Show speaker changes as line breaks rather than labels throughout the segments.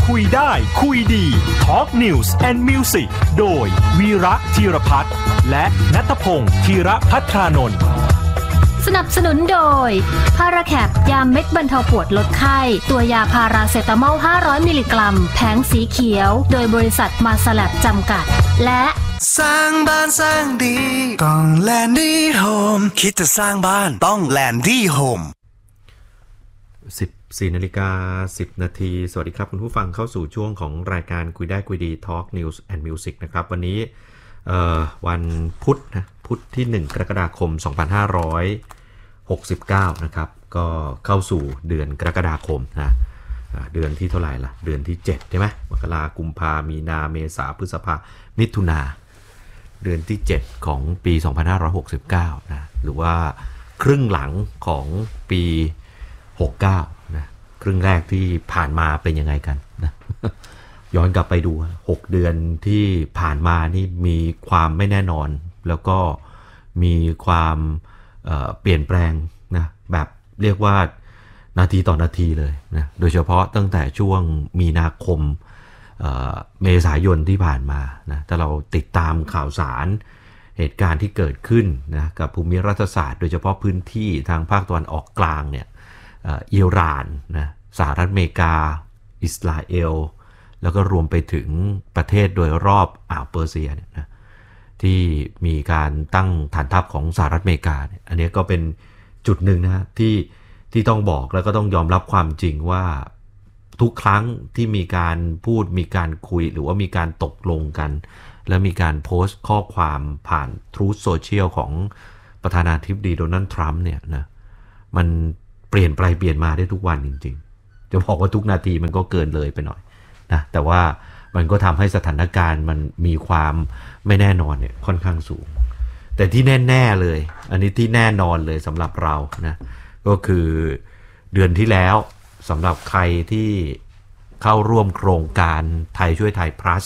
คุยได้คุยดี Talk News and Music โดยวีระธีรพัฒน์และณัฐพงศ์ธีรภัทรานนท์
สนับสนุนโดยพาราแคปยาเม็ดบรรเทาปวดลดไข้ตัวยาพาราเซตามอล500มิลลิกรัมแผงสีเขียวโดยบริษัทมาสแลบจำกัดและ
สร้างบ้านสร้างดีต้องแลนดี้โฮมคิดจะสร้างบ้านต้องแลนดี้โฮม
14:10 น.สวัสดีครับคุณผู้ฟังเข้าสู่ช่วงของรายการคุยได้คุยดี Talk News and Music นะครับวันนี้วันพุธนะพุธที่1กรกฎาคม2569นะครับก็เข้าสู่เดือนกรกฎาคมนะเดือนที่เท่าไหร่ล่ะเดือนที่7ใช่ไหมมกราคมกุมภาพันธ์มีนาเมษาพฤษภามิถุนาเดือนที่7ของปี2569นะหรือว่าครึ่งหลังของปี69นะครึ่งแรกที่ผ่านมาเป็นยังไงกันนะย้อนกลับไปดู6เดือนที่ผ่านมานี่มีความไม่แน่นอนแล้วก็มีความเปลี่ยนแปลงนะแบบเรียกว่านาทีต่อนาทีเลยนะโดยเฉพาะตั้งแต่ช่วงมีนาคมเมษายนที่ผ่านมานะถ้าเราติดตามข่าวสารเหตุการณ์ที่เกิดขึ้นนะกับภูมิรัฐศาสตร์โดยเฉพาะพื้นที่ทางภาคตะวันออกกลางเนี่ยอิหร่านนะสหรัฐอเมริกาอิสราเอลแล้วก็รวมไปถึงประเทศโดยรอบอ่าวเปอร์เซียเนี่ยนะที่มีการตั้งฐานทัพของสหรัฐอเมริกาเนี่ยอันนี้ก็เป็นจุดหนึ่งนะที่ต้องบอกแล้วก็ต้องยอมรับความจริงว่าทุกครั้งที่มีการพูดมีการคุยหรือว่ามีการตกลงกันแล้วมีการโพสต์ข้อความผ่าน Truth Social ของประธานาธิบดีโดนัลด์ทรัมป์เนี่ยนะมันเปลี่ยนไปเปลี่ยนมาได้ทุกวันจริงๆจะบอกว่าทุกนาทีมันก็เกินเลยไปหน่อยนะแต่ว่ามันก็ทำให้สถานการณ์มันมีความไม่แน่นอนเนี่ยค่อนข้างสูงแต่ที่แน่ๆเลยอันนี้ที่แน่นอนเลยสำหรับเรานะก็คือเดือนที่แล้วสำหรับใครที่เข้าร่วมโครงการไทยช่วยไทย plus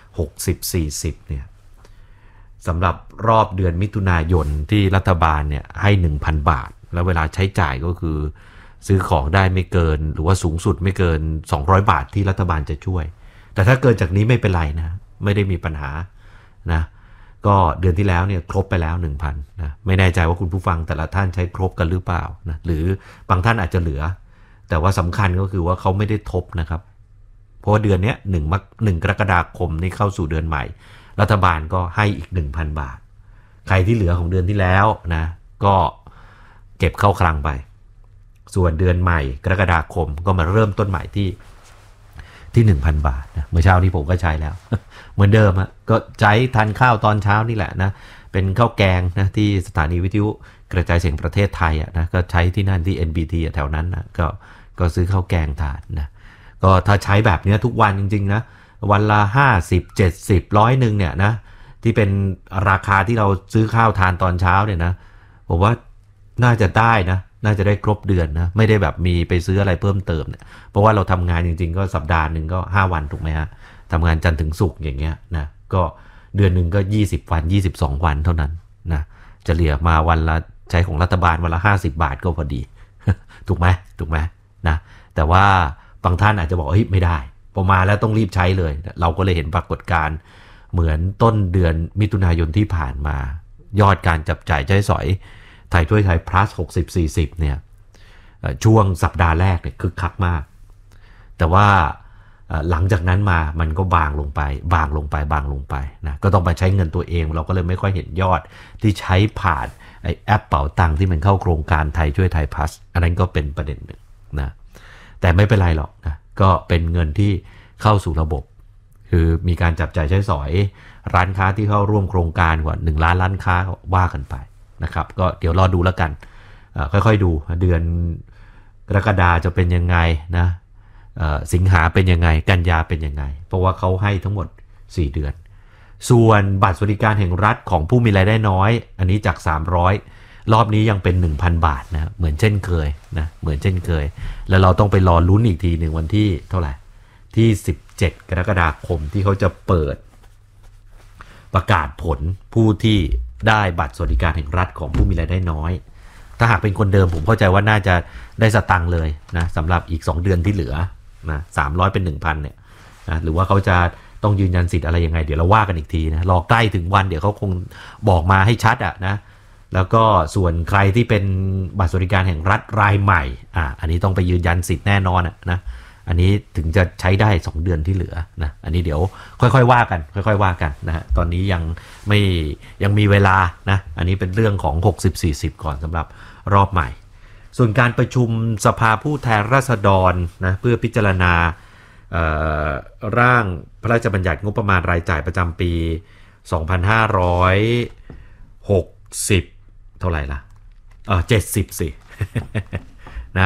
60-40เนี่ยสำหรับรอบเดือนมิถุนายนที่รัฐบาลเนี่ยให้ 1,000 บาทแล้วเวลาใช้จ่ายก็คือซื้อของได้ไม่เกินหรือว่าสูงสุดไม่เกิน200 บาทที่รัฐบาลจะช่วยแต่ถ้าเกินจากนี้ไม่เป็นไรนะไม่ได้มีปัญหานะก็เดือนที่แล้วเนี่ยครบไปแล้ว 1,000 นะไม่แน่ใจว่าคุณผู้ฟังแต่ละท่านใช้ครบกันหรือเปล่านะหรือบางท่านอาจจะเหลือแต่ว่าสำคัญก็คือว่าเขาไม่ได้ทบนะครับเพราะว่าเดือนนี้1กรกฎาคมนี่เข้าสู่เดือนใหม่รัฐบาลก็ให้อีก 1,000 บาทใครที่เหลือของเดือนที่แล้วนะก็เก็บเข้าคลังไปส่วนเดือนใหม่กรกฎาคมก็มาเริ่มต้นใหม่ที่ 1,000 บาทนะเมื่อเช้านี้ผมก็ใช้แล้ว เหมือนเดิมก็ใช้ทานข้าวตอนเช้านี่แหละนะเป็นข้าวแกงนะที่สถานีวิทยุกระจายเสียงประเทศไทยนะก็ใช้ที่นั่นที่ NBT แถวนั้นนะก็ซื้อข้าวแกงทานนะก็ถ้าใช้แบบนี้ทุกวันจริงๆนะวันละ50 70 100นึงเนี่ยนะที่เป็นราคาที่เราซื้อข้าวทานตอนเช้าเนี่ยนะผมว่าน่าจะได้นะน่าจะได้ครบเดือนนะไม่ได้แบบมีไปซื้ออะไรเพิ่มเติมเนี่ยเพราะว่าเราทำงานจริงๆก็สัปดาห์หนึ่งก็5วันถูกไหมฮะทำงานจันทร์ถึงศุกร์อย่างเงี้ยนะก็เดือนหนึ่งก็20วัน22วันเท่านั้นนะจะเหลือมาวันละใช้ของรัฐบาลวันละ50 บาทก็พอดีถูกไหมนะแต่ว่าบางท่านอาจจะบอกเฮ้ยไม่ได้พอมาแล้วต้องรีบใช้เลยเราก็เลยเห็นปรากฏการณ์เหมือนต้นเดือนมิถุนายนที่ผ่านมายอดการจับจ่ายใช้สอยไทยช่วยไทย plus 60-40เนี่ยช่วงสัปดาห์แรกเนี่ยคึกคักมากแต่ว่าหลังจากนั้นมามันก็บางลงไปนะก็ต้องไปใช้เงินตัวเองเราก็เลยไม่ค่อยเห็นยอดที่ใช้ผ่านไอ้แอปเป๋าตังค์ที่มันเข้าโครงการไทยช่วยไทย plus อันนั้นก็เป็นประเด็นหนึ่งนะแต่ไม่เป็นไรหรอกนะก็เป็นเงินที่เข้าสู่ระบบคือมีการจับจ่ายใช้สอยร้านค้าที่เข้าร่วมโครงการกว่า1 ล้านร้านค้าว่ากันไปนะครับก็เดี๋ยวรอดูแล้วกันค่อยๆดูเดือนกรกฎาจะเป็นยังไงนะสิงหาเป็นยังไงกันยาเป็นยังไงเพราะว่าเขาให้ทั้งหมด4 เดือนส่วนบัตรสวัสดิการแห่งรัฐของผู้มีรายได้น้อยอันนี้จาก300รอบนี้ยังเป็น 1,000 บาทนะเหมือนเช่นเคยนะเหมือนเช่นเคยแล้วเราต้องไปรอลุ้นอีกทีหนึ่งวันที่เท่าไหร่ที่17 กรกฎาคมที่เขาจะเปิดประกาศผลผู้ที่ได้บัตรสวัสดิการแห่งรัฐของผู้มีรายได้น้อยถ้าหากเป็นคนเดิมผมเข้าใจว่าน่าจะได้สตังค์เลยนะสำหรับอีก2 เดือนที่เหลือนะ300เป็น 1,000 เนี่ยนะหรือว่าเขาจะต้องยืนยันสิทธิ์อะไรยังไงเดี๋ยวเราว่ากันอีกทีนะรอใกล้ถึงวันเดี๋ยวเขาคงบอกมาให้ชัดนะแล้วก็ส่วนใครที่เป็นบัตรสวัสดิการแห่งรัฐรายใหม่อันนี้ต้องไปยืนยันสิทธิ์แน่นอนนะอันนี้ถึงจะใช้ได้2เดือนที่เหลือนะอันนี้เดี๋ยวค่อยๆว่ากันว่ากันนะฮะตอนนี้ยังมีเวลานะอันนี้เป็นเรื่องของ60-40ก่อนสำหรับรอบใหม่ส่วนการประชุมสภาผู้แทนราษฎรนะเพื่อพิจารณาร่างพระราชบัญญัติงบประมาณรายจ่ายประจำปี2560เท่าไหร่ล่ะ70สินะ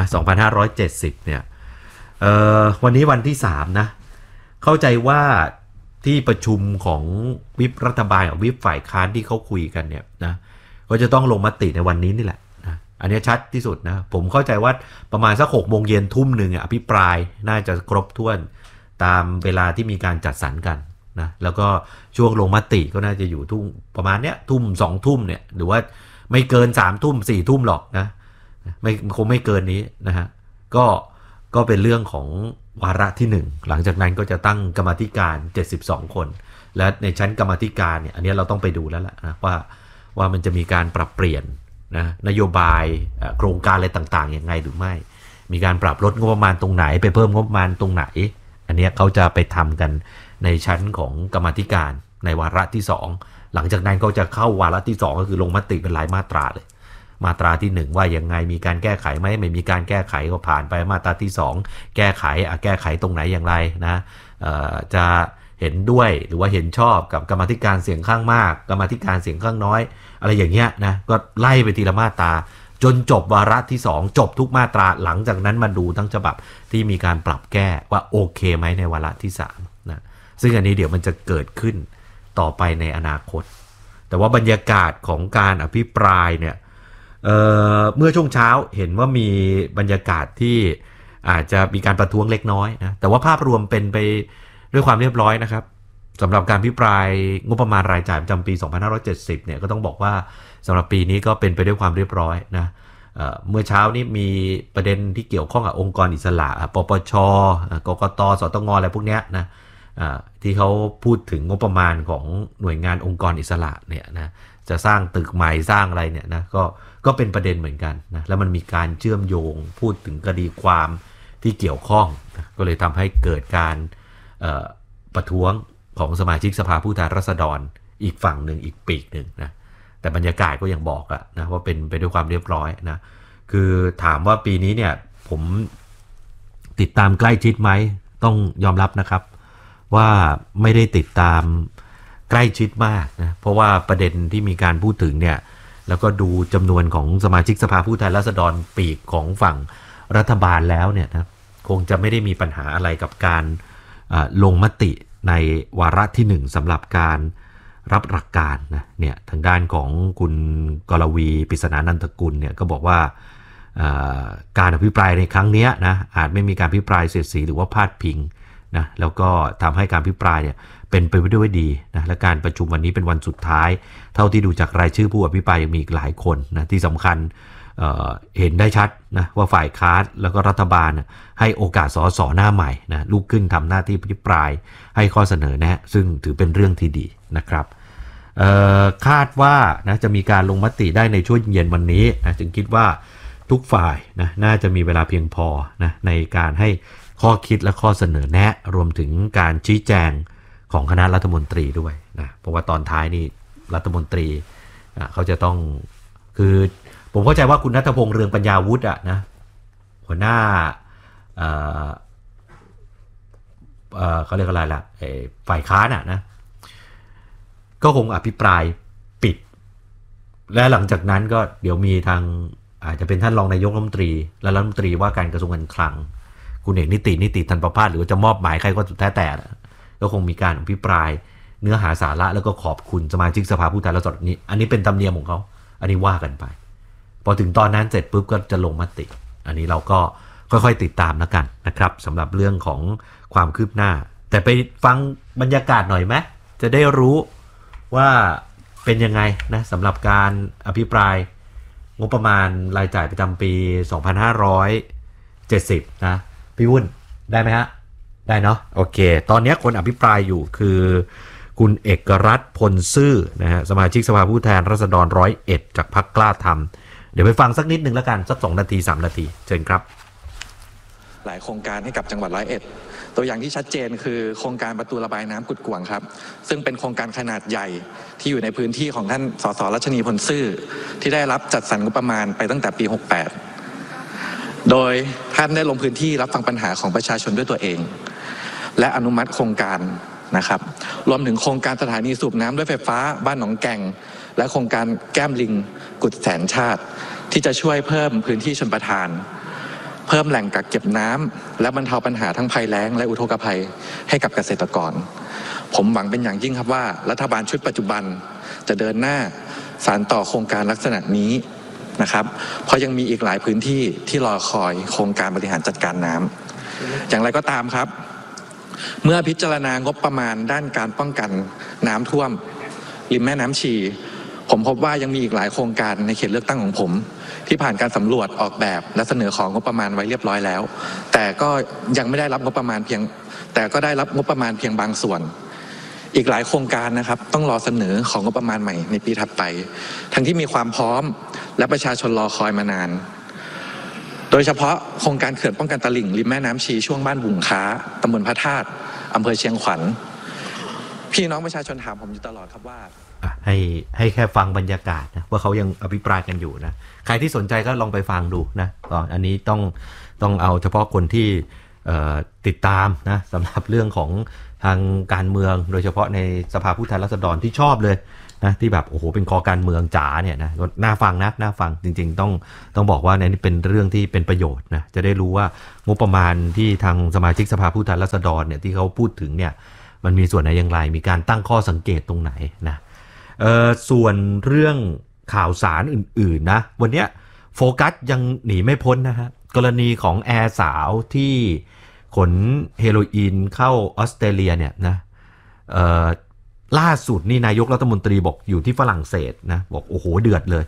2570เนี่ยวันนี้วันที่3นะเข้าใจว่าที่ประชุมของวิปรัฐบาลกับวิปฝ่ายค้านที่เขาคุยกันเนี่ยนะก็จะต้องลงมติในวันนี้นี่แหละนะอันนี้ชัดที่สุดนะผมเข้าใจว่าประมาณสัก6 โมงเย็นทุ่มหนึ่งอภิปรายน่าจะครบถ้วนตามเวลาที่มีการจัดสรรกันนะแล้วก็ช่วงลงมติก็น่าจะอยู่ทุ่มประมาณเนี้ยทุ่ม2 ทุ่มเนี่ยหรือว่าไม่เกิน3 ทุ่ม4 ทุ่มหรอกนะคงไม่เกินนี้นะฮะก็เป็นเรื่องของวาระที่1หลังจากนั้นก็จะตั้งกรรมาธิการ72 คนและในชั้นกรรมาธิการเนี่ยอันนี้เราต้องไปดูแล้วล่ะนะว่ามันจะมีการปรับเปลี่ยนนะนโยบายโครงการอะไรต่างๆยังไงหรือไม่มีการปรับลดงบประมาณตรงไหนไปเพิ่มงบประมาณตรงไหนอันนี้เขาจะไปทำกันในชั้นของกรรมาธิการในวาระที่2หลังจากนั้นก็จะเข้าวาระที่2ก็คือลงมติเป็นรายมาตราเลยมาตราที่1ว่ายังไงมีการแก้ไขไหมไม่มีการแก้ไขก็ผ่านไปมาตราที่2แก้ไขตรงไหนอย่างไรนะจะเห็นด้วยหรือว่าเห็นชอบกับกรรมาธิการเสียงข้างมากกรรมาธิการเสียงข้างน้อยอะไรอย่างเงี้ยนะก็ไล่ไปทีละมาตราจนจบวาระที่2จบทุกมาตราหลังจากนั้นมาดูทั้งฉบับที่มีการปรับแก้ว่าโอเคไหมในวาระที่3นะซึ่งอันนี้เดี๋ยวมันจะเกิดขึ้นต่อไปในอนาคตแต่ว่าบรรยากาศของการอภิปรายเนี่ยเมื่อช่วงเช้าเห็นว่ามีบรรยากาศที่อาจจะมีการประท้วงเล็กน้อยนะแต่ว่าภาพรวมเป็นไปด้วยความเรียบร้อยนะครับสำหรับการอภิปรายงบประมาณรายจ่ายประจำปี2570เนี่ยก็ต้องบอกว่าสำหรับปีนี้ก็เป็นไปด้วยความเรียบร้อยนะเมื่อเช้านี้มีประเด็นที่เกี่ยวข้องกับองค์กรอิสระปปช.กกต.สตง.อะไรพวกเนี้ยนะที่เขาพูดถึงงบประมาณของหน่วยงานองค์กรอิสระเนี่ยนะจะสร้างตึกใหม่สร้างอะไรเนี่ยนะก็เป็นประเด็นเหมือนกันนะแล้วมันมีการเชื่อมโยงพูดถึงคดีความที่เกี่ยวข้องนะก็เลยทำให้เกิดการประท้วงของสมาชิกสภาผู้แทนราษฎรอีกฝั่งหนึ่งอีกปีกหนึ่งนะแต่บรรยากาศก็ยังบอกนะว่าเป็นไปด้วยความเรียบร้อยนะคือถามว่าปีนี้เนี่ยผมติดตามใกล้ชิดไหมต้องยอมรับนะครับว่าไม่ได้ติดตามใกล้ชิดมากนะเพราะว่าประเด็นที่มีการพูดถึงเนี่ยแล้วก็ดูจำนวนของสมาชิกสภาผู้แทนราษฎรปีกของฝั่งรัฐบาลแล้วเนี่ยนะคงจะไม่ได้มีปัญหาอะไรกับการลงมติในวาระที่1สำหรับการรับหลักการนะเนี่ยทางด้านของคุณกรวีปริศนานันทกุลเนี่ยก็บอกว่าการอภิปรายในครั้งนี้นะอาจไม่มีการอภิปรายเสียดสีหรือว่าพาดพิงนะแล้วก็ทำให้การอภิปรายเนี่ยเป็นไปด้วยดีนะและการประชุมวันนี้เป็นวันสุดท้ายเท่าที่ดูจากรายชื่อผู้อภิปรายยังมีอีกหลายคนนะที่สำคัญเห็นได้ชัดนะว่าฝ่ายค้านแล้วก็รัฐบาลให้โอกาสสสหน้าใหม่นะลุกขึ้นทำหน้าที่อภิปรายให้ข้อเสนอแนะซึ่งถือเป็นเรื่องที่ดีนะครับคาดว่านะจะมีการลงมติได้ในช่วงเย็นวันนี้นะจึงคิดว่าทุกฝ่ายนะน่าจะมีเวลาเพียงพอนะในการให้ข้อคิดและข้อเสนอแนะรวมถึงการชี้แจงของคณะรัฐมนตรีด้วยนะเพราะว่าตอนท้ายนี่รัฐมนตรีเขาจะต้องคือผมเข้าใจว่าคุณณัฐพงษ์เรืองปัญญาวุฒินะหัวหน้าเขาเรียกอะไรล่ะฝ่ายค้านนะก็คงอภิปรายปิดและหลังจากนั้นก็เดี๋ยวมีทางอาจจะเป็นท่านรองนายกรัฐมนตรีและรัฐมนตรีว่าการกระทรวงการคลังคุณเอกนิติธันประภาสหรือว่าจะมอบหมายใครก็สุดแท้แต่ก็คงมีการอภิปรายเนื้อหาสาระแล้วก็ขอบคุณสมาชิกสภาผู้แทนราษฎรนี้อันนี้เป็นธรรมเนียมของเขาอันนี้ว่ากันไปพอถึงตอนนั้นเสร็จปุ๊บก็จะลงมติอันนี้เราก็ค่อยๆติดตามแล้วกันนะครับสำหรับเรื่องของความคืบหน้าแต่ไปฟังบรรยากาศหน่อยไหมจะได้รู้ว่าเป็นยังไงนะสำหรับการอภิปรายงบประมาณรายจ่ายประจำปี2570นะพี่วุ่นได้ไหมฮะได้เนาะโอเคตอนนี้คนอภิปรายอยู่คือคุณเอกรัฐพลซื่อนะฮะสมาชิกสภาผู้แทนราษฎร101จากพรรคกล้าทำเดี๋ยวไปฟังสักนิดนึงแล้วกันสัก2 นาที 3 นาทีเชิญครับ
หลายโครงการให้กับจังหวัด101ตัวอย่างที่ชัดเจนคือโครงการประตูระบายน้ำกุดกวางครับซึ่งเป็นโครงการขนาดใหญ่ที่อยู่ในพื้นที่ของท่านสสรัชนีพลซื่อที่ได้รับจัดสรรงบประมาณไปตั้งแต่ปี68โดยท่านได้ลงพื้นที่รับฟังปัญหาของประชาชนด้วยตัวเองและอนุมัติโครงการนะครับรวมถึงโครงการสถานีสูบน้ำด้วยไฟฟ้าบ้านหนองแก่งและโครงการแก้มลิงกุดแสนชาติที่จะช่วยเพิ่มพื้นที่ชลประทานเพิ่มแหล่งกักเก็บน้ำและบรรเทาปัญหาทั้งภัยแล้งและอุทกภัยให้กับเกษตรกรผมหวังเป็นอย่างยิ่งครับว่ารัฐบาลชุดปัจจุบันจะเดินหน้าสานต่อโครงการลักษณะนี้นะครับเพราะยังมีอีกหลายพื้นที่ที่รอคอยโครงการบริหารจัดการน้ำอย่างไรก็ตามครับเมื่อพิจารณางบประมาณด้านการป้องกันน้ำท่วมริมแม่น้ำชีผมพบว่ายังมีอีกหลายโครงการในเขตเลือกตั้งของผมที่ผ่านการสำรวจออกแบบและเสนอของงบประมาณไว้เรียบร้อยแล้วแต่ก็ยังไม่ได้รับงบประมาณเพียงบางส่วนอีกหลายโครงการนะครับต้องรอเสนอของงบประมาณใหม่ในปีถัดไปทั้งที่มีความพร้อมและประชาชนรอคอยมานานโดยเฉพาะโครงการเขื่อนป้องกันตลิ่งริมแม่น้ำชีช่วงบ้านบุ่งค้าตำบลพระธาตุอำเภอเชียงขวัญพี่น้องประชาชนถามผมอยู่ตลอดครับว่า
ให้แค่ฟังบรรยากาศนะว่าเขายังอภิปรายกันอยู่นะใครที่สนใจก็ลองไปฟังดูนะก็อันนี้ต้องเอาเฉพาะคนที่ติดตามนะสำหรับเรื่องของทางการเมืองโดยเฉพาะในสภาผู้แทนราษฎรที่ชอบเลยนะที่แบบโอ้โหเป็นคอการเมืองจ๋าเนี่ยนะน่าฟังนะน่าฟังจริงๆต้องบอกว่านี่เป็นเรื่องที่เป็นประโยชน์นะจะได้รู้ว่างบประมาณที่ทางสมาชิกสภาผู้แทนราษฎรเนี่ยที่เขาพูดถึงเนี่ยมันมีส่วนไหนอย่างไรมีการตั้งข้อสังเกตตรงไหนนะส่วนเรื่องข่าวสารอื่นๆนะวันนี้โฟกัสยังหนีไม่พ้นนะฮะกรณีของแอร์สาวที่ขนเฮโรอีนเข้าออสเตรเลียเนี่ยนะล่าสุดนี่นายกรัฐมนตรีบอกอยู่ที่ฝรั่งเศสนะบอกโอ้โหเดือดเลย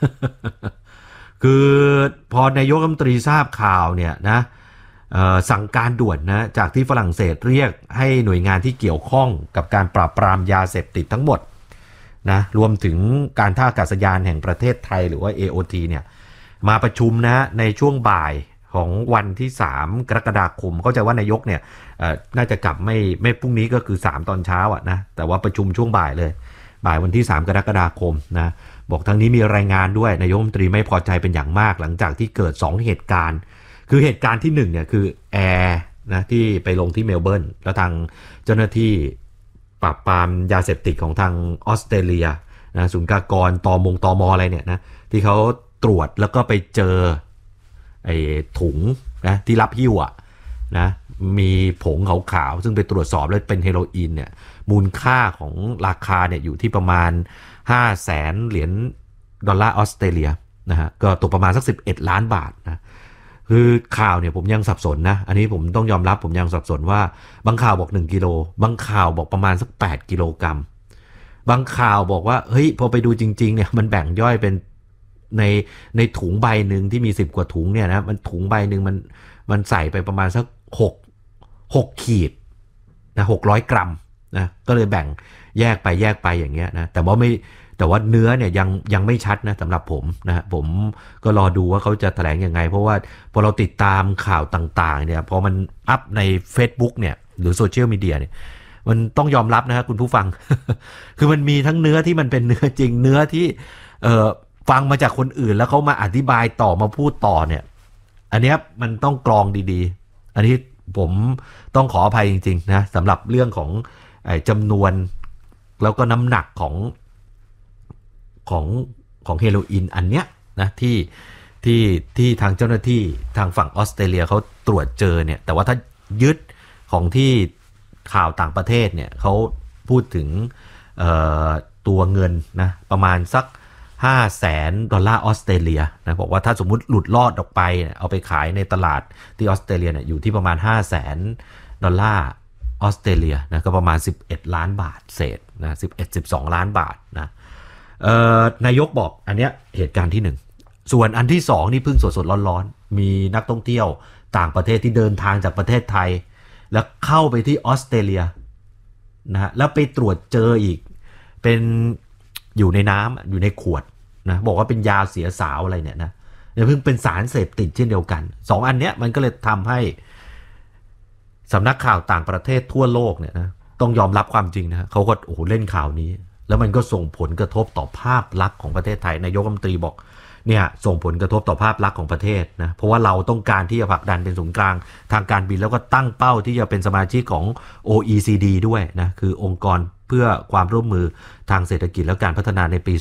คือพอนายกรัฐมนตรีทราบข่าวเนี่ยนะสั่งการด่วนนะจากที่ฝรั่งเศสเรียกให้หน่วยงานที่เกี่ยวข้องกับการปราบปรามยาเสพติดทั้งหมดนะรวมถึงการท่าอากาศยานแห่งประเทศไทยหรือว่า AOT เนี่ยมาประชุมนะในช่วงบ่ายของวันที่3 กรกฎาคมเข้าใจว่านายกเนี่ยน่าจะกลับไม่พรุ่งนี้ก็คือ3 ตอนเช้าอ่ะนะแต่ว่าประชุมช่วงบ่ายเลยบ่ายวันที่3 กรกฎาคมนะบอกทั้งนี้มีรายงานด้วยนายกรัฐมนตรีไม่พอใจเป็นอย่างมากหลังจากที่เกิด2เหตุการณ์คือเหตุการณ์ที่1เนี่ยคือแอร์นะที่ไปลงที่เมลเบิร์นแล้วทางเจ้าหน้าที่ปราบปรามยาเสพติดของทางออสเตรเลียนะศูนย์กากรตมอะไรเนี่ยนะที่เขาตรวจแล้วก็ไปเจอไอ้ถุงนะที่รับหิ้วอ่ะนะมีผงขาวๆซึ่งไปตรวจสอบแล้วเป็นเฮโรอีนเนี่ยมูลค่าของราคาเนี่ยอยู่ที่ประมาณ$500,000ออสเตรเลียนะฮะก็ตกประมาณสัก11 ล้านบาทนะคือข่าวเนี่ยผมยังสับสนนะอันนี้ผมต้องยอมรับผมยังสับสนว่าบางข่าวบอก1 กิโลบางข่าวบอกประมาณสัก8 กิโลกรัมบางข่าวบอกว่าเฮ้ยพอไปดูจริงๆเนี่ยมันแบ่งย่อยเป็นในถุงใบหนึ่งที่มี10 กว่าถุงเนี่ยนะมันถุงใบหนึ่งมันใส่ไปประมาณสัก6 ขีดนะ600 กรัมนะก็เลยแบ่งแยกไปอย่างเงี้ยนะแต่ว่าเนื้อเนี่ยยังไม่ชัดนะสำหรับผมนะผมก็รอดูว่าเขาจะแถลงยังไงเพราะว่าพอเราติดตามข่าวต่างๆเนี่ยพอมันอัพใน Facebook เนี่ยหรือโซเชียลมีเดียเนี่ยมันต้องยอมรับนะคุณผู้ฟัง คือมันมีทั้งเนื้อที่มันเป็นเนื้อจริงเนื้อที่ฟังมาจากคนอื่นแล้วเขามาอธิบายต่อมาพูดต่อเนี่ยอันนี้มันต้องกรองดีๆอันนี้ผมต้องขออภัยจริงๆนะสำหรับเรื่องของจำนวนแล้วก็น้ำหนักของเฮโรอีนอันเนี้ยนะที่ทางเจ้าหน้าที่ทางฝั่งออสเตรเลียเขาตรวจเจอเนี่ยแต่ว่าถ้ายึดของที่ข่าวต่างประเทศเนี่ยเขาพูดถึงตัวเงินนะประมาณสัก$500,000ออสเตรเลียนะบอกว่าถ้าสมมุติหลุดรอดออกไปเอาไปขายในตลาดที่ออสเตรเลียเนี่ยอยู่ที่ประมาณ$500,000ออสเตรเลียนะก็ประมาณ11 ล้านบาทเศษนะ11-12 ล้านบาทนะนายกบอกอันเนี้ยเหตุการณ์ที่1ส่วนอันที่2นี่เพิ่งสดๆร้อนๆมีนักท่องเที่ยวต่างประเทศที่เดินทางจากประเทศไทยแล้วเข้าไปที่ออสเตรเลียนะฮะแล้วไปตรวจเจออีกเป็นอยู่ในน้ำอยู่ในขวดนะบอกว่าเป็นยาเสียสาวอะไรเนี่ยนะเนี่ยเพิ่งเป็นสารเสพติดเช่นเดียวกัน2อันเนี้ยมันก็เลยทำให้สำนักข่าวต่างประเทศทั่วโลกเนี่ยนะต้องยอมรับความจริงนะเขาก็โอ้โหเล่นข่าวนี้แล้วมันก็ส่งผลกระทบต่อภาพลักษณ์ของประเทศไทยนายกรัฐมนตรีบอกเนี่ยส่งผลกระทบต่อภาพลักษณ์ของประเทศนะเพราะว่าเราต้องการที่จะผลักดันเป็นศูนย์กลางทางการบินแล้วก็ตั้งเป้าที่จะเป็นสมาชิกของ OECD ด้วยนะคือองค์กรเพื่อความร่วมมือทางเศรษฐกิจและการพัฒนาในปี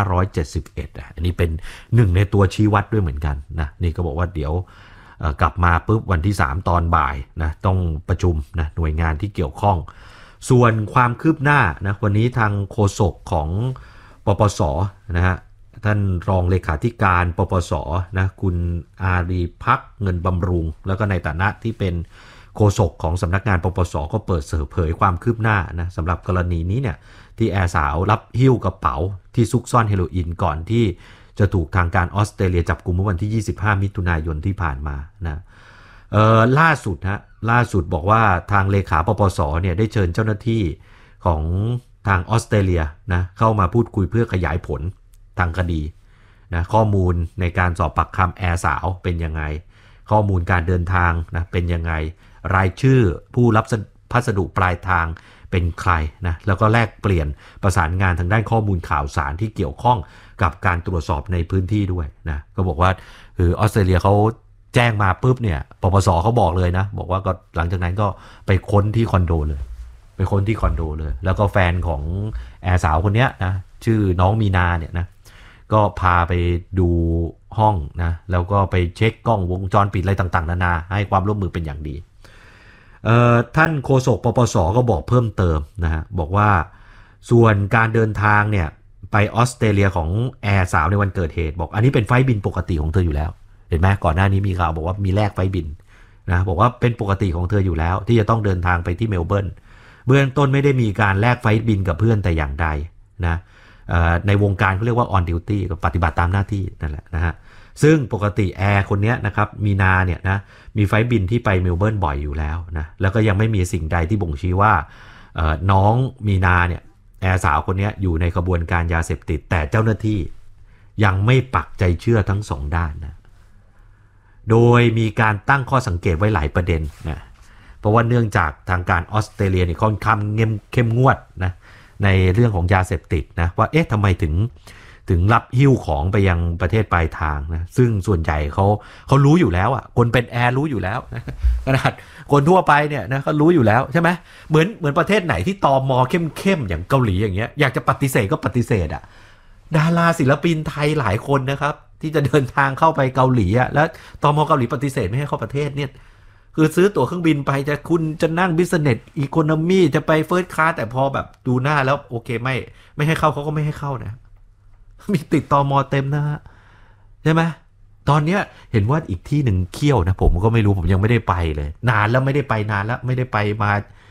2571 อันนี้เป็นหนึ่งในตัวชี้วัดด้วยเหมือนกันนะนี่ก็บอกว่าเดี๋ยวกลับมาปุ๊บวันที่3ตอนบ่ายนะต้องประชุมนะหน่วยงานที่เกี่ยวข้องส่วนความคืบหน้านะวันนี้ทางโฆษกของปปสนะฮะท่านรองเลขาธิการปปสนะคุณอารีภักดิ์เงินบำรุงแล้วก็ในฐานะที่เป็นโฆษกของสำนักงานปปสก็เปิดเผยความคืบหน้านะสำหรับกรณีนี้เนี่ยที่แอร์สาวรับหิ้วกระเป๋าที่ซุกซ่อนเฮโรอีนก่อนที่จะถูกทางการออสเตรเลียจับกุมเมื่อวันที่25มิถุนายนที่ผ่านมานะล่าสุดบอกว่าทางเลขาปปสเนี่ยได้เชิญเจ้าหน้าที่ของทางออสเตรเลียนะเข้ามาพูดคุยเพื่อขยายผลทางคดีนะข้อมูลในการสอบปากคำแอร์สาวเป็นยังไงข้อมูลการเดินทางนะเป็นยังไงรายชื่อผู้รับพัสดุปลายทางเป็นใครนะแล้วก็แลกเปลี่ยนประสานงานทางด้านข้อมูลข่าวสารที่เกี่ยวข้องกับการตรวจสอบในพื้นที่ด้วยนะก็บอกว่าคือออสเตรเลียเขาแจ้งมาปุ๊บเนี่ยปปสเขาบอกเลยนะบอกว่าก็หลังจากนั้นก็ไปค้นที่คอนโดเลยแล้วก็แฟนของแอร์สาวคนเนี้ยนะชื่อน้องมีนาเนี่ยนะก็พาไปดูห้องนะแล้วก็ไปเช็คกล้องวงจรปิดอะไรต่างๆนานาให้ความร่วมมือเป็นอย่างดีท่านโฆษกปปสก็บอกเพิ่มเติมนะฮะบอกว่าส่วนการเดินทางเนี่ยไปออสเตรเลียของแอร์สาวในวันเกิดเหตุบอกอันนี้เป็นไฟล์บินปกติของเธออยู่แล้วเห็นไหมก่อนหน้านี้มีข่าวบอกว่ามีแลกไฟล์บินนะบอกว่าเป็นปกติของเธออยู่แล้วที่จะต้องเดินทางไปที่เมลเบิร์นเบื้องต้นไม่ได้มีการแลกไฟล์บินกับเพื่อนแต่อย่างใดนะในวงการเขาเรียกว่า on duty ก็ปฏิบัติตามหน้าที่นั่นแหละนะฮะซึ่งปกติแอร์คนนี้นะครับมีนาเนี่ยนะมีไฟล์บินที่ไปเมลเบิร์นบ่อยอยู่แล้วนะแล้วก็ยังไม่มีสิ่งใดที่บ่งชี้ว่าน้องมีนาเนี่ยแอร์สาวคนนี้อยู่ในกระบวนการยาเสพติดแต่เจ้าหน้าที่ยังไม่ปักใจเชื่อทั้งสองด้านนะโดยมีการตั้งข้อสังเกตไว้หลายประเด็นนะเพราะว่าเนื่องจากทางการออสเตรเลียเนี่ยค่อนข้างเข้มงวดนะในเรื่องของยาเสพติดนะว่าเอ๊ะทำไมถึงรับหิ้วของไปยังประเทศปลายทางนะซึ่งส่วนใหญ่เขารู้อยู่แล้วอ่ะคนเป็นแอร์รู้อยู่แล้วนะขนาดคนทั่วไปเนี่ยนะเขารู้อยู่แล้วใช่ไหมเหมือนประเทศไหนที่ตม.เข้มอย่างเกาหลีอย่างเงี้ยอยากจะปฏิเสธก็ปฏิเสธอ่ะดาราศิลปินไทยหลายคนนะครับที่จะเดินทางเข้าไปเกาหลีอ่ะแล้วตม.เกาหลีปฏิเสธไม่ให้เข้าประเทศเนี่ยคือซื้อตั๋วเครื่องบินไปคุณจะนั่ง Business Economy จะไป First Class แต่พอแบบดูหน้าแล้วโอเคไม่ให้เข้าเขาก็ไม่ให้เข้านะมีติดตม.เต็มนะฮะใช่ไหมตอนนี้เห็นว่าอีกที่หนึ่งเขี้ยวนะผมก็ไม่รู้ผมยังไม่ได้ไปเลยนานแล้วไม่ได้ไปนานแล้วไม่ได้ไปมา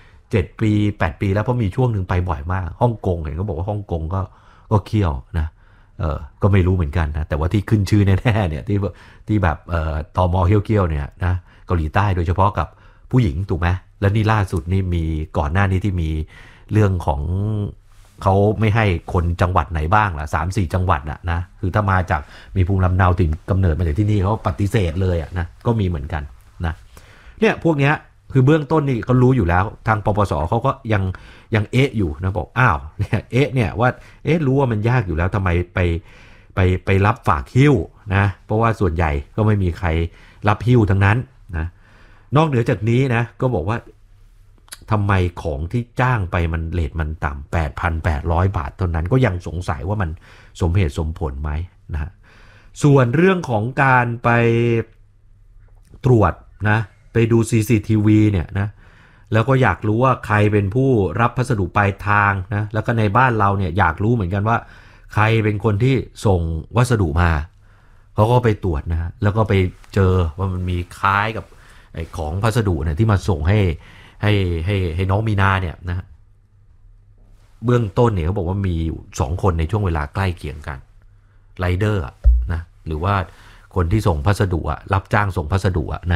7 ปี8 ปีแล้วเพราะมีช่วงหนึ่งไปบ่อยมากฮ่องกงเห็นเขาบอกว่าฮ่องกงก็เขี้ยวนะก็ไม่รู้เหมือนกันนะแต่ว่าที่ขึ้นชื่อแน่ๆเนี่ยที่แบบตม.เขี้ยวๆเนี่ยนะเกาหลีใต้โดยเฉพาะกับผู้หญิงถูกไหมแล้วนี่ล่าสุดนี่มีก่อนหน้านี้ที่มีเรื่องของเขาไม่ให้คนจังหวัดไหนบ้างล่ะ 3-4 จังหวัดนะคือถ้ามาจากมีภูมิลำเนาถิ่นกำเนิดมาจากที่นี่เขาปฏิเสธเลยนะก็มีเหมือนกันนะเนี่ยพวกเนี้ยคือเบื้องต้นนี่เขารู้อยู่แล้วทางปปสเขาก็ยังเอะอยู่นะบอกอ้าวเนี่ยเนี่ยว่ารู้ว่ามันยากอยู่แล้วทำไมไปรับฝากหิ้วนะเพราะว่าส่วนใหญ่ก็ไม่มีใครรับหิ้วทั้งนั้นนะนอกเหนือจากนี้นะก็บอกว่าทำไมของที่จ้างไปมันเรทมันต่ำ 8,800 บาทเท่านั้นก็ยังสงสัยว่ามันสมเหตุสมผลไหมนะส่วนเรื่องของการไปตรวจนะไปดู CCTV เนี่ยนะแล้วก็อยากรู้ว่าใครเป็นผู้รับพัสดุปลายทางนะแล้วก็ในบ้านเราเนี่ยอยากรู้เหมือนกันว่าใครเป็นคนที่ส่งวัสดุมาเขาก็ไปตรวจนะแล้วก็ไปเจอว่ามันมีคล้ายกับไอ้ของพัสดุเนี่ยที่มาส่งให้น้องมีนาเนี่ยนะเบื้องต้นเนี่ยเขาบอกว่ามี2 คนในช่วงเวลาใกล้เคียงกันไรเดอร์นะหรือว่าคนที่ส่งพัสดุรับจ้างส่งพัสดุนะ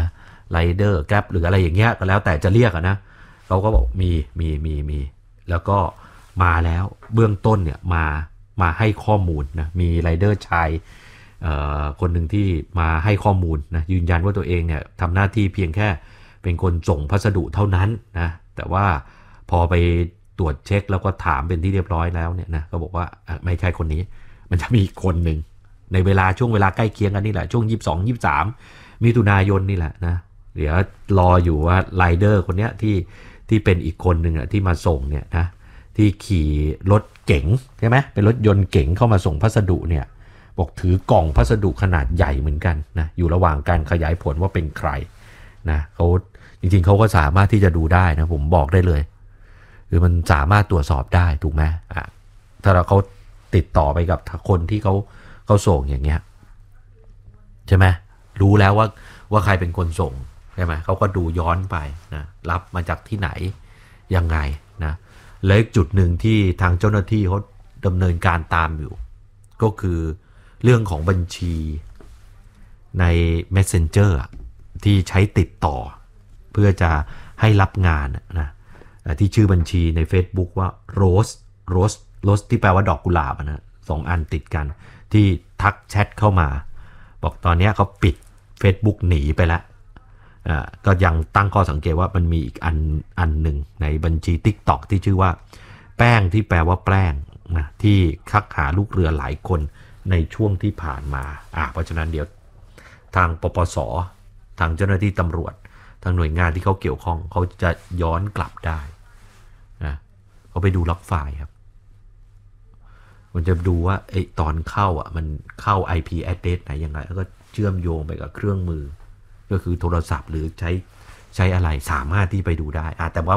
ไรเดอร์แกร็บหรืออะไรอย่างเงี้ยก็แล้วแต่จะเรียกนะเขาก็บอกมีแล้วก็มาแล้วเบื้องต้นเนี่ยมาให้ข้อมูลนะมีไรเดอร์ชายคนหนึ่งที่มาให้ข้อมูลนะยืนยันว่าตัวเองเนี่ยทำหน้าที่เพียงแค่เป็นคนส่งพัสดุเท่านั้นนะแต่ว่าพอไปตรวจเช็คแล้วก็ถามเป็นที่เรียบร้อยแล้วเนี่ยนะก็บอกว่าไม่ใช่คนนี้มันจะมีคนหนึ่งในช่วงเวลาใกล้เคียงกันนี่แหละช่วง22-23มิถุนายนนี่แหละนะเดี๋ยวรออยู่ว่าไรเดอร์คนเนี้ยที่เป็นอีกคนหนึ่งที่มาส่งเนี่ยนะที่ขี่รถเก๋งใช่ไหมเป็นรถยนต์เก๋งเข้ามาส่งพัสดุเนี่ยบอกถือกล่องพัสดุขนาดใหญ่เหมือนกันนะอยู่ระหว่างการขยายผลว่าเป็นใครนะเขาจริงๆเขาก็สามารถที่จะดูได้นะผมบอกได้เลยคือมันสามารถตรวจสอบได้ถูกไหมถ้าเขาติดต่อไปกับคนที่เขาส่งอย่างเงี้ยใช่ไหมรู้แล้วว่าใครเป็นคนส่งใช่ไหมเขาก็ดูย้อนไปนะรับมาจากที่ไหนยังไงนะและอีกจุดหนึ่งที่ทางเจ้าหน้าที่เขาดำเนินการตามอยู่ก็คือเรื่องของบัญชีใน Messenger ที่ใช้ติดต่อเพื่อจะให้รับงานนะที่ชื่อบัญชีใน Facebook ว่า Rose ที่แปลว่าดอกกุหลาบนะ2 อันติดกันที่ทักแชทเข้ามาบอกตอนนี้เขาปิด Facebook หนีไปแล้วก็ยังตั้งข้อสังเกตว่ามันมีอีกอันหนึ่งในบัญชี TikTok ที่ชื่อว่าแป้งที่แปลว่าแป้งนะที่คักหาลูกเรือหลายคนในช่วงที่ผ่านมาเพราะฉะนั้นเดี๋ยวทางปปส.ทางเจ้าหน้าที่ตำรวจทางหน่วยงานที่เขาเกี่ยวข้องเขาจะย้อนกลับได้นะเขาไปดูล็อกไฟล์ครับมันจะดูว่าไอ้ตอนเข้ามันเข้า IP address ไหนยังไงแล้วก็เชื่อมโยงไปกับเครื่องมือก็คือโทรศัพท์หรือใช้อะไรสามารถที่ไปดูได้แต่ว่า